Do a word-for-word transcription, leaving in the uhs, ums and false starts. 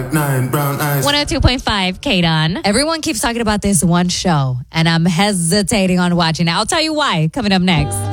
Nine brown eyes. one oh two point five, Kate on. Everyone keeps talking about this one show, and I'm hesitating on watching it. I'll tell you why coming up next.